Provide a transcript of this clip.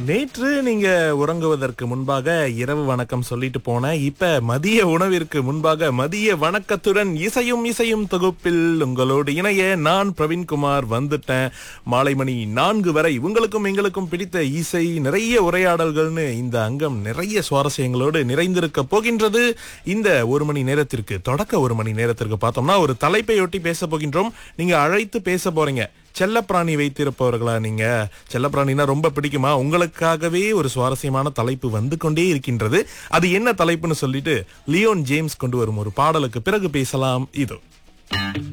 நேற்று நீங்க உறங்குவதற்கு முன்பாக இரவு வணக்கம் சொல்லிட்டு போனேன். இப்ப மதிய உணவிற்கு முன்பாக மதிய வணக்கத்துடன் இசையும் இசையும் தொகுப்பில் உங்களோடு இணைய நான் பிரவீன்குமார் வந்துட்டேன். மாலை மணி 4 வரை உங்களுக்கும் எங்களுக்கும் பிடித்த இசை, நிறைய உரையாடல்கள்னு இந்த அங்கம் நிறைய சுவாரஸ்யங்களோடு நிறைந்திருக்க போகின்றது. இந்த ஒரு மணி நேரத்திற்கு, தொடக்க ஒரு மணி நேரத்திற்கு பார்த்தோம்னா ஒரு தலைப்பை ஒட்டி பேச போகின்றோம். நீங்க அழைத்து பேச போறீங்க. செல்லப்பிராணி வைத்திருப்பவர்களா நீங்க? செல்லப்பிராணினா ரொம்ப பிடிக்குமா? உங்களுக்காகவே ஒரு சுவாரஸ்யமான தலைப்பு வந்து கொண்டே இருக்கின்றது. அது என்ன தலைப்புன்னு சொல்லிட்டு லியோன் ஜேம்ஸ் கொண்டு வரும் ஒரு பாடலுக்கு பிறகு பேசலாம். இது